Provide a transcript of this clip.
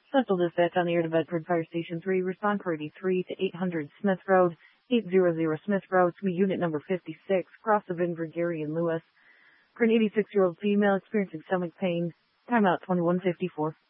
Central Dispatch on the air to Bedford Fire Station 3. Respond for 83 to 800 Smith Road, 800 Smith Road, Suite Unit number 56, cross of Inver, Gary, and Lewis. For an 86-year-old female experiencing stomach pain, timeout 2154.